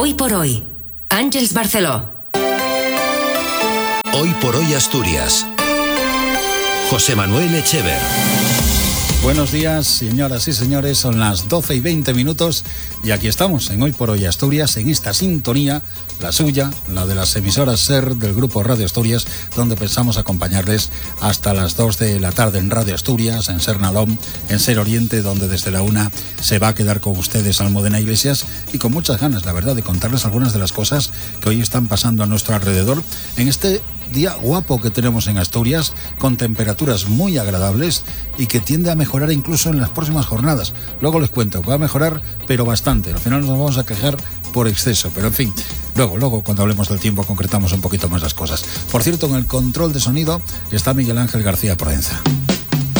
Hoy por hoy, Àngels Barceló. Hoy por hoy Asturias. José Manuel Echever. Buenos días, señoras y señores, son las 12:20 y aquí estamos en Hoy por Hoy Asturias, en esta sintonía, la suya, la de las emisoras SER del Grupo Radio Asturias, donde pensamos acompañarles hasta las 2 de la tarde en Radio Asturias, en SER Nalón, en SER Oriente, donde desde la 1 se va a quedar con ustedes Almudena Iglesias y con muchas ganas, la verdad, de contarles algunas de las cosas que hoy están pasando a nuestro alrededor en este día guapo que tenemos en Asturias, con temperaturas muy agradables y que tiende a mejorar incluso en las próximas jornadas. Luego les cuento que va a mejorar, pero bastante. Al final nos vamos a quejar por exceso, pero en fin, luego cuando hablemos del tiempo concretamos un poquito más las cosas. Por cierto, en el control de sonido está Miguel Ángel García Proenza.